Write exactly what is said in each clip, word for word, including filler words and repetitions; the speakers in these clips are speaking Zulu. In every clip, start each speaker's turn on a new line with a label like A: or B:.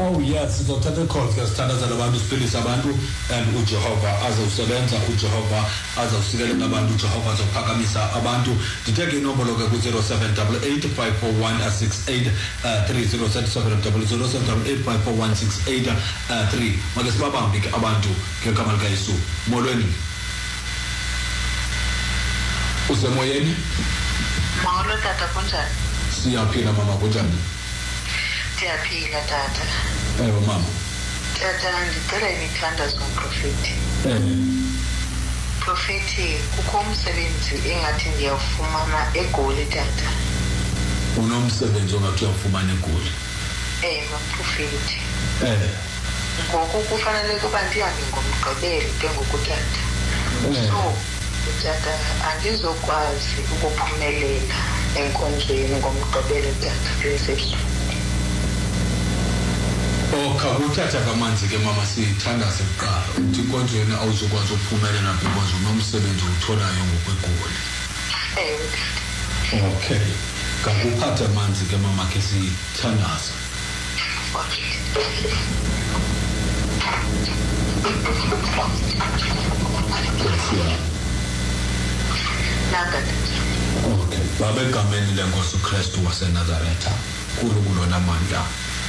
A: Oh yes, sizothatha i-calls ke sithandazela abantu siphilisa abantu and uJehova azawusebenza uJehova azawusikelela abantu uJehova azophakamisa abantu. Nditheke inombolo ke ku zero seven eight eight five four one six eight three zero seven zero seven eight five four one six eight three. Make sibabambe ke abantu ngegama lika Yesu. Molweni. Usemoyeni?
B: Molo tata kunjani?
A: Siyaphila mama kunjani?
B: Siyaphila tata.
A: Ewe mama.
B: Tata ndicela imithandazo ngomprofeti.
A: Eh.
B: Profeti kukho umsebenzi engathi ndiyawufumana eGoli tata.
A: Unomsebenzi ongathi uyawufumana eGoli?
B: Eh ngomprofeti.
A: Eh.
B: Ngoku kufanele kuba ndihambe ngomgqibelo ke ngokutata. So tata andizokwazi ukuphumelela enkonzweni ngomgqibelo tata please.
A: Oh khakuthatha kamanzi ke mama sithandaze kuqala uthi inkonzweni awuzokwazi ukuphumelela because unomsebenzi utholayo ngokweGoli.
B: Eh.
A: Okay. Kakuphatha amanzi ke mama ke sithandaze. Okay. Baba egameni lenkosi uKristu waseNazaretha kulo kulona amandla.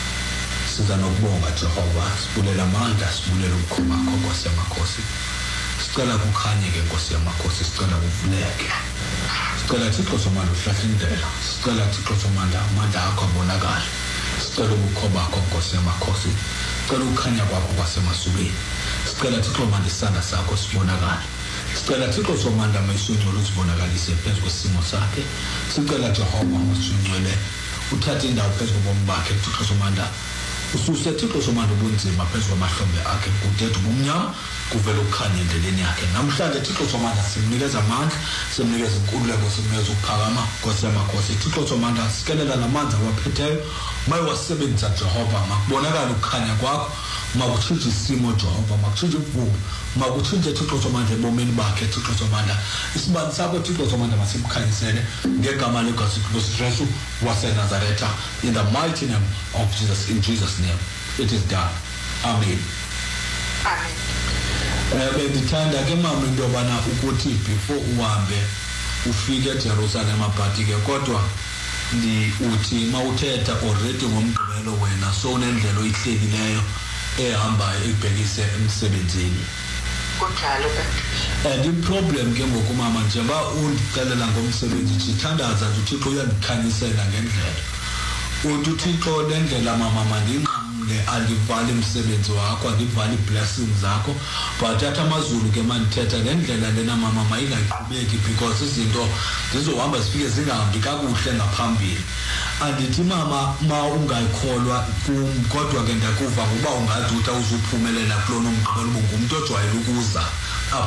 A: Siza nokubonga Jehova sibulela amandla sibulela ukukhoma kwakho Nkosi yamakhosi. Sicela kukhanye ke Nkosi yamakhosi sicela kuvuleke. Sicela Thixo somandla uhlahle indlela. Sicela Thixo somandla amandla akho abonakale. Sicela ukukhoma kwakho Nkosi yamakhosi. Sicela ukukhanya kwakho kwasemasubeni. Sicela Thixo somandla isandla sakho sibonakale. Sicela Thixo somandla mayisungcwele uzibonakalise phezu kwesimo sakhe. Sicela Jehova usungcwele uthathe indawo phezu kobomi bakhe Thixo somandla. Ususe Thixo somandla ubunzima phezu kwamahlombe akhe kudede ubumnyama kuvela ukukhanya endleleni yakhe. Namhlanje Thixo somandla simnikeza amandla simnikeza inkululeko simnikeza ukuphakama Nkosi yamakhosi. Thixo somandla sikelela namanzi awaphetheyo mayewasebenzisa Jehova makubonakala ukukhanya kwakho makutshintshe isimo Jehova makutshintshe imvumo makutshintshe Thixo somandla ebomeni bakhe Thixo somandla. Isibani sakho Thixo somandla masibukhanyisele ngegama likaNkosi Jesu waseNazaretha in the mighty name of Jesus. In Jesus name it is done. Amen.
B: Amen.
A: Eh bendithanda ke mama into yobana ukuthi before uhambe ufike eJerusalem aphathi ke kodwa ndi uthi mawuthetha already ngomgqibelo wena so unendlela oyihlekileyo ehambayo ebhekise emsebenzini.
B: Kunjalo ke.
A: And the problem ke ngoku mama njengoba undicelela ngomsebenzi sithandaza ukuthi uThixo uyandikhanyisela ngendlela. Uthi uThixo lendlela mama mandinqamle andivale umsebenzi wakho andivale blessings zakho but atha amazulu ke mandithetha lendlela lena mama mayingaqhubeki because izinto zizohamba zifike zingahambi kakuhle ngaphambili. Andithi mama ma ungayikholwa kum kodwa ke ndakuva ngoba ungathi uthi awuzuphumelela kulona umgqibelo ubungumuntu ojwayele ukuza